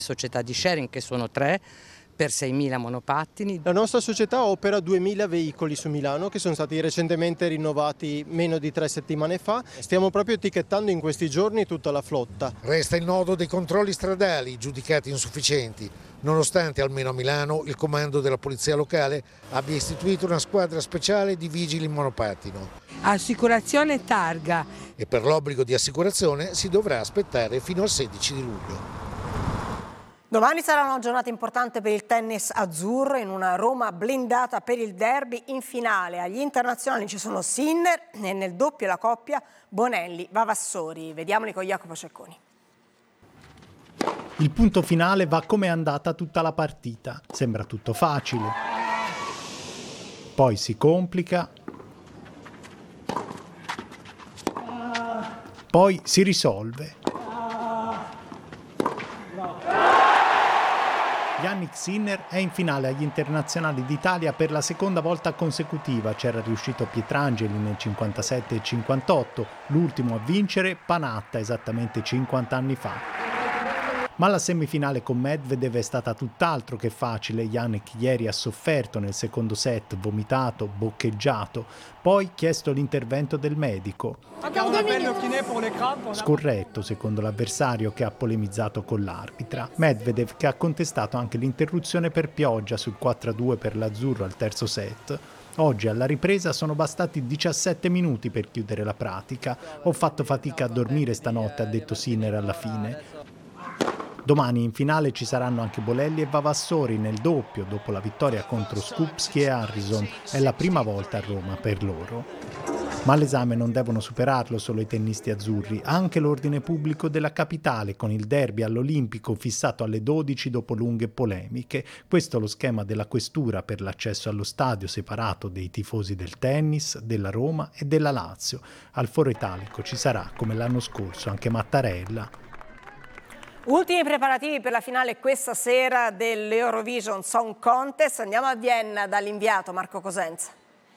Società di sharing che sono 3 per 6.000 monopattini. La nostra società opera 2.000 veicoli su Milano che sono stati recentemente rinnovati meno di 3 settimane fa. Stiamo proprio etichettando in questi giorni tutta la flotta. Resta il nodo dei controlli stradali giudicati insufficienti, nonostante almeno a Milano il comando della polizia locale abbia istituito una squadra speciale di vigili in monopattino. Assicurazione targa. E per l'obbligo di assicurazione si dovrà aspettare fino al 16 di luglio. Domani sarà una giornata importante per il tennis azzurro in una Roma blindata per il derby. In finale agli internazionali ci sono Sinner e nel doppio la coppia Bonelli-Vavassori. Vediamoli con Jacopo Cecconi. Il punto finale va come è andata tutta la partita. Sembra tutto facile. Poi si complica. Poi si risolve. Jannik Sinner è in finale agli internazionali d'Italia per la seconda volta consecutiva. C'era riuscito Pietrangeli nel 57 e 58, l'ultimo a vincere Panatta esattamente 50 anni fa. Ma la semifinale con Medvedev è stata tutt'altro che facile. Jannik ieri ha sofferto nel secondo set, vomitato, boccheggiato, poi chiesto l'intervento del medico. Scorretto secondo l'avversario che ha polemizzato con l'arbitra. Medvedev che ha contestato anche l'interruzione per pioggia sul 4-2 per l'azzurro al terzo set. Oggi alla ripresa sono bastati 17 minuti per chiudere la pratica. Ho fatto fatica a dormire stanotte, ha detto Sinner alla fine. Domani in finale ci saranno anche Bolelli e Vavassori nel doppio, dopo la vittoria contro Skupski e Harrison. È la prima volta a Roma per loro. Ma l'esame non devono superarlo solo i tennisti azzurri, anche l'ordine pubblico della capitale, con il derby all'Olimpico fissato alle 12 dopo lunghe polemiche. Questo è lo schema della questura per l'accesso allo stadio separato dei tifosi del tennis, della Roma e della Lazio. Al Foro Italico ci sarà, come l'anno scorso, anche Mattarella. Ultimi preparativi per la finale questa sera dell'Eurovision Song Contest. Andiamo a Vienna dall'inviato Marco Cosenza.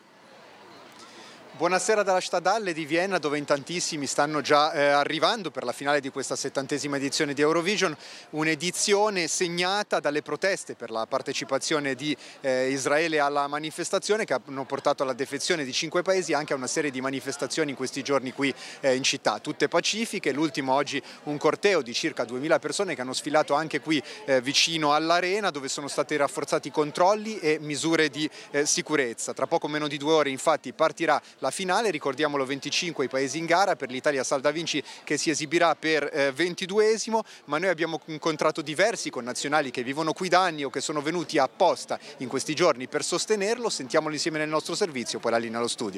Buonasera dalla Stadhalle di Vienna, dove in tantissimi stanno già arrivando per la finale di questa 70ª edizione di Eurovision, un'edizione segnata dalle proteste per la partecipazione di Israele alla manifestazione, che hanno portato alla defezione di 5 paesi e anche a una serie di manifestazioni in questi giorni qui in città, tutte pacifiche. L'ultimo oggi un corteo di circa 2000 persone che hanno sfilato anche qui vicino all'arena, dove sono stati rafforzati controlli e misure di sicurezza. Tra poco meno di 2 ore infatti partirà la finale, ricordiamolo 25 i paesi in gara, per l'Italia Salda Vinci che si esibirà per 22esimo, ma noi abbiamo incontrato diversi connazionali che vivono qui da anni o che sono venuti apposta in questi giorni per sostenerlo. Sentiamolo insieme nel nostro servizio, poi la linea allo studio.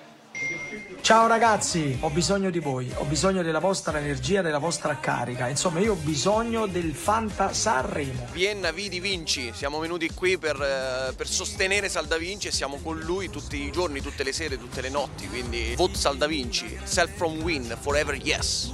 Ciao ragazzi, ho bisogno di voi, ho bisogno della vostra energia, della vostra carica, insomma io ho bisogno del Fanta Sanremo. Vienna Vidi Vinci, siamo venuti qui per sostenere Salda Vinci e siamo con lui tutti i giorni, tutte le sere, tutte le notti, quindi vote Salda Vinci, self from win, forever yes.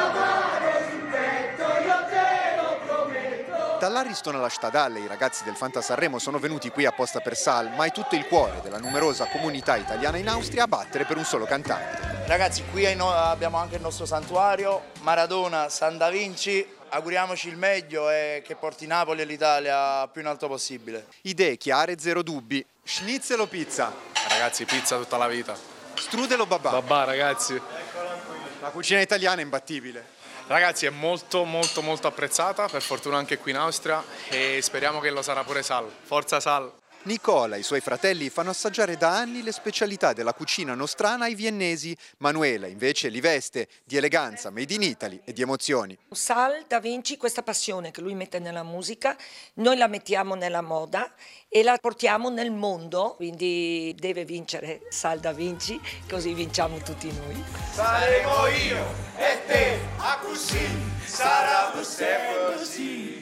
Dall'Ariston alla Stadhalle i ragazzi del Fanta Sanremo sono venuti qui apposta per Sal, ma è tutto il cuore della numerosa comunità italiana in Austria a battere per un solo cantante. Ragazzi, qui abbiamo anche il nostro santuario, Maradona, San Da Vinci, auguriamoci il meglio e che porti Napoli e l'Italia più in alto possibile. Idee chiare, zero dubbi. Schnitzel o pizza? Ragazzi, pizza tutta la vita. Strudel o babà? Babà, ragazzi. La cucina italiana è imbattibile. Ragazzi, è molto apprezzata, per fortuna anche qui in Austria, e speriamo che lo sarà pure Sal. Forza Sal! Nicola e i suoi fratelli fanno assaggiare da anni le specialità della cucina nostrana ai viennesi. Manuela invece li veste di eleganza made in Italy e di emozioni. Sal Da Vinci, questa passione che lui mette nella musica, noi la mettiamo nella moda e la portiamo nel mondo, quindi deve vincere Sal Da Vinci, così vinciamo tutti noi. Saremo io e te, a così, sarà sempre così.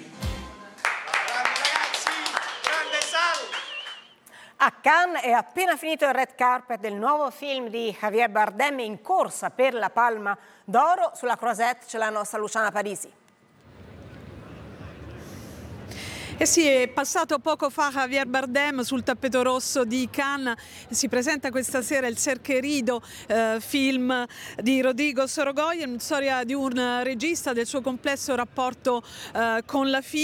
A Cannes è appena finito il red carpet del nuovo film di Javier Bardem in corsa per la Palma d'Oro. Sulla Croisette c'è la nostra Luciana Parisi. Eh sì, è passato poco fa Javier Bardem sul tappeto rosso di Cannes, si presenta questa sera Il Cerquerido, film di Rodrigo Sorogoyen, storia di un regista, del suo complesso rapporto con la figlia.